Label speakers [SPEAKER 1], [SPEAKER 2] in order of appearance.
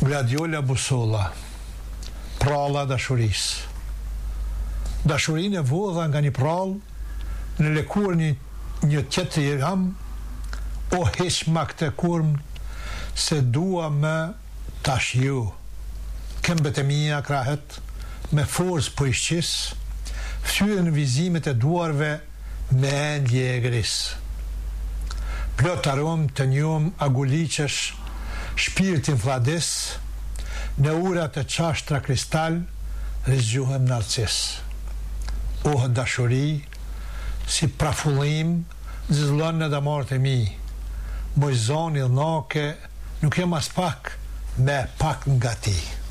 [SPEAKER 1] Gladiola Bussolla, pralla dashurisë. Dashurinë e vodha nga një prallë, në lëkur një tjetër i ram, o heqma këtë kurm, se dua më tash ju. Këmbët e mia krahet, me forcë po i shqis, ftyre në vizimet e duarve me endje e gris. Plot arom të njom aguliqesh, shpirtin fladis, në urat e qashtra kristal, rizgjuhem narcis. O dashuri, si prafullim, zëllon në damarët e mi, moj zoni dhënake, nuk jem as pak, me pak nga ti.